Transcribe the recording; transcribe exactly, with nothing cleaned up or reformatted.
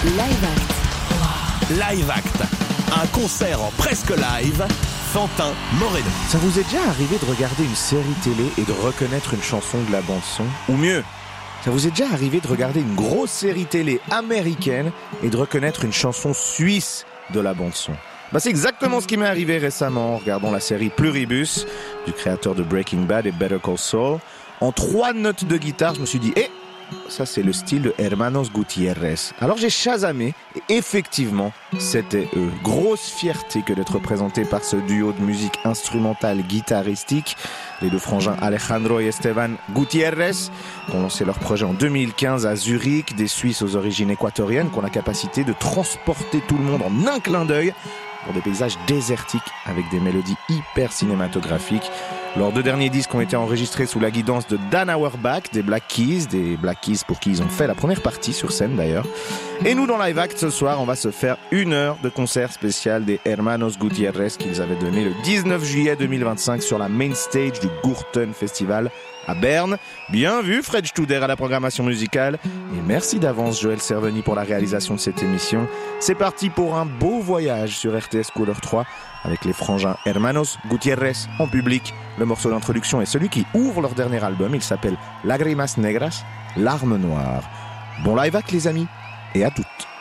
Live Act. Live Act, un concert en presque live, Fantin Moreno. Ça vous est déjà arrivé de regarder une série télé et de reconnaître une chanson de la bande-son ? Ou mieux, ça vous est déjà arrivé de regarder une grosse série télé américaine et de reconnaître une chanson suisse de la bande-son ? Bah c'est exactement ce qui m'est arrivé récemment en regardant la série Pluribus du créateur de Breaking Bad et Better Call Saul. En trois notes de guitare, je me suis dit, eh, ça c'est le style de Hermanos Gutiérrez. Alors j'ai chasamé et effectivement, c'était eux. Grosse fierté que d'être représenté par ce duo de musique instrumentale guitaristique. Les deux frangins Alejandro et Esteban Gutiérrez qui ont lancé leur projet en deux mille quinze à Zurich, des Suisses aux origines équatoriennes qui ont la capacité de transporter tout le monde en un clin d'œil pour des paysages désertiques avec des mélodies hyper cinématographiques. Leurs deux derniers disques ont été enregistrés sous la guidance de Dan Auerbach, des Black Keys, des Black Keys pour qui ils ont fait la première partie sur scène d'ailleurs. Et nous, dans Live Act, ce soir, on va se faire une heure de concert spécial des Hermanos Gutiérrez qu'ils avaient donné le dix-neuf juillet deux mille vingt-cinq sur la main stage du Gurten Festival à Berne. Bien vu, Fred Studer à la programmation musicale. Et merci d'avance, Joël Serveny, pour la réalisation de cette émission. C'est parti pour un beau voyage sur R T S Couleur trois avec les frangins Hermanos Gutiérrez en public. Le morceau d'introduction est celui qui ouvre leur dernier album. Il s'appelle Lágrimas Negras, Larmes Noires. Bon live act les amis, et à toutes.